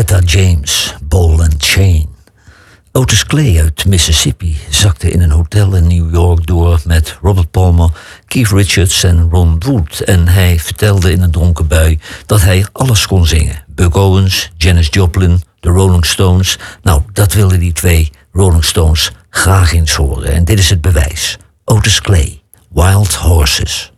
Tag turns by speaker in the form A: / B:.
A: Etta James, Ball and Chain. Otis Clay uit Mississippi zakte in een hotel in New York door met Robert Palmer, Keith Richards en Ron Wood. En hij vertelde in een dronken bui dat hij alles kon zingen. Buck Owens, Janis Joplin, de Rolling Stones. Nou, dat wilden die twee Rolling Stones graag eens horen. En dit is het bewijs. Otis Clay, Wild Horses.